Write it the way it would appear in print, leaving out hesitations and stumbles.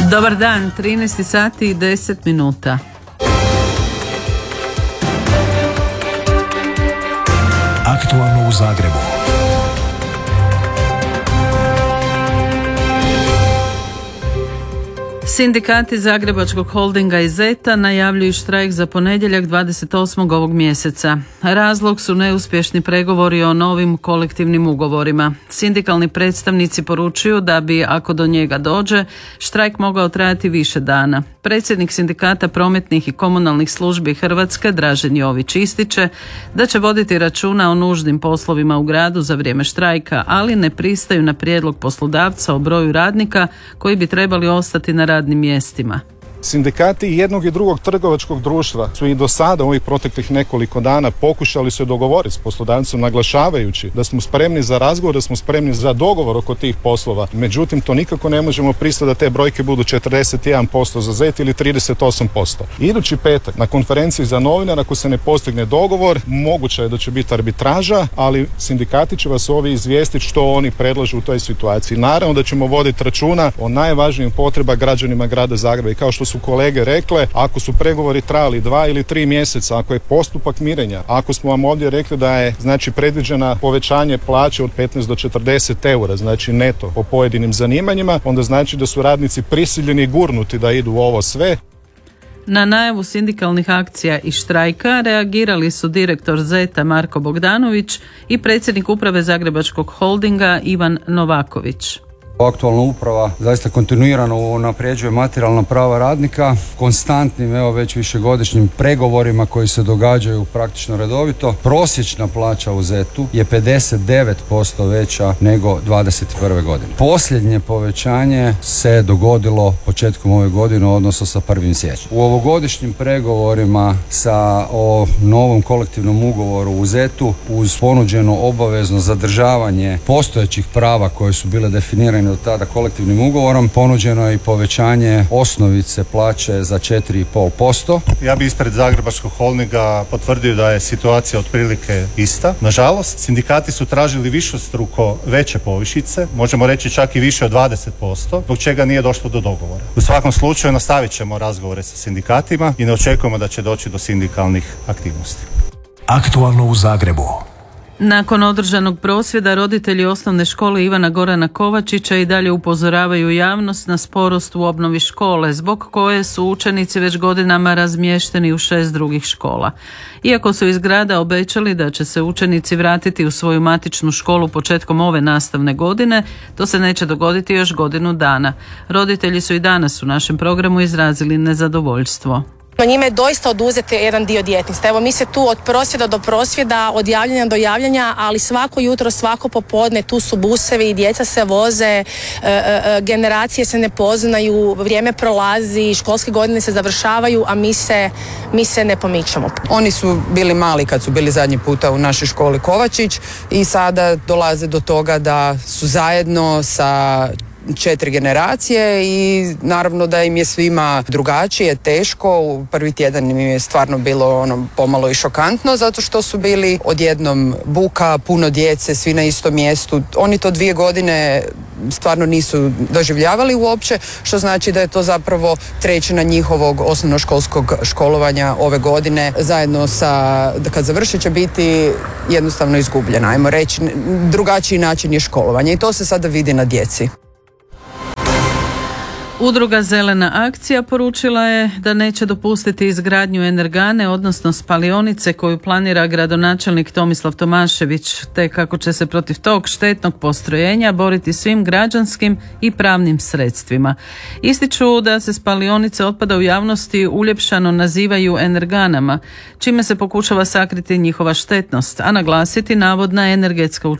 Dobar dan, 13 sati i 10 minuta. Aktualno u Zagrebu. Sindikati Zagrebačkog holdinga i Zeta najavljuju štrajk za ponedjeljak 28. ovog mjeseca. Razlog su neuspješni pregovori o novim kolektivnim ugovorima. Sindikalni predstavnici poručuju da bi, ako do njega dođe, štrajk mogao trajati više dana. Predsjednik Sindikata prometnih i komunalnih službi Hrvatske, Dražen Jović, ističe da će voditi računa o nužnim poslovima u gradu za vrijeme štrajka, ali ne pristaju na prijedlog poslodavca o broju radnika koji bi trebali ostati na radnim mjestima. Sindikati jednog i drugog trgovačkog društva su i do sada ovih proteklih nekoliko dana pokušali se dogovoriti s poslodavcem, naglašavajući da smo spremni za razgovor, da smo spremni za dogovor oko tih poslova. Međutim, to nikako ne možemo pristati da te brojke budu 41% za ZET ili 38%. Idući petak na konferenciji za novinare, ako se ne postigne dogovor, moguće je da će biti arbitraža, ali sindikati će vas ovi izvijestiti što oni predlažu u toj situaciji. Naravno da ćemo voditi računa o najvažnijim potrebama građanima grada Zagreba i kao što su kolege rekle, ako su pregovori trajali 2 ili 3 mjeseca, ako je postupak mirenja, ako smo vam ovdje rekli da je predviđena povećanje plaće od 15 do 40 eura, znači neto po pojedinim zanimanjima, onda znači da su radnici prisiljeni gurnuti da idu u ovo sve. Na najavu sindikalnih akcija i štrajka reagirali su direktor Zeta Marko Bogdanović i predsjednik uprave Zagrebačkog holdinga Ivan Novaković. Aktualna uprava zaista kontinuirano unapređuje materijalna prava radnika, konstantnim, već višegodišnjim pregovorima koji se događaju praktično redovito. Prosječna plaća u ZET-u je 59% veća nego 2021. godine. Posljednje povećanje se dogodilo početkom ove godine, odnosno sa 1. siječnjem. U ovogodišnjim pregovorima o novom kolektivnom ugovoru u ZET-u uz ponuđeno obavezno zadržavanje postojećih prava koje su bile definirane do tada kolektivnim ugovorom, ponuđeno je i povećanje osnovice plaće za 4,5%. Ja bih ispred Zagrebačkog holdinga potvrdio da je situacija otprilike ista. Nažalost, sindikati su tražili višestruko veće povišice, možemo reći čak i više od 20%, zbog čega nije došlo do dogovora. U svakom slučaju nastavit ćemo razgovore sa sindikatima i ne očekujemo da će doći do sindikalnih aktivnosti. Aktualno u Zagrebu. Nakon održanog prosvjeda, roditelji osnovne škole Ivana Gorana Kovačića i dalje upozoravaju javnost na sporost u obnovi škole, zbog koje su učenici već godinama razmješteni u 6 drugih škola. Iako su iz grada obećali da će se učenici vratiti u svoju matičnu školu početkom ove nastavne godine, to se neće dogoditi još godinu dana. Roditelji su i danas u našem programu izrazili nezadovoljstvo. Njime je doista oduzet jedan dio djetinjstva. Evo, mi se tu od prosvjeda do prosvjeda, od javljanja do javljanja, ali svako jutro, svako popodne tu su busevi i djeca se voze, generacije se ne poznaju, vrijeme prolazi, školske godine se završavaju, a mi se ne pomičemo. Oni su bili mali kad su bili zadnji puta u našoj školi Kovačić i sada dolaze do toga da su zajedno sa 4 generacije i naravno da im je svima drugačije, teško. U prvi tjedan im je stvarno bilo pomalo i šokantno, zato što su bili odjednom buka, puno djece, svi na istom mjestu. Oni to 2 godine stvarno nisu doživljavali uopće, što znači da je to zapravo trećina njihovog osnovnoškolskog školovanja ove godine. Zajedno kad završi će biti jednostavno izgubljena, ajmo reći, drugačiji način je školovanja i to se sada vidi na djeci. Udruga Zelena akcija poručila je da neće dopustiti izgradnju energane, odnosno spalionice koju planira gradonačelnik Tomislav Tomašević, te kako će se protiv tog štetnog postrojenja boriti svim građanskim i pravnim sredstvima. Ističu da se spalionice otpada u javnosti uljepšano nazivaju energanama, čime se pokušava sakriti njihova štetnost, a naglasiti navodna energetska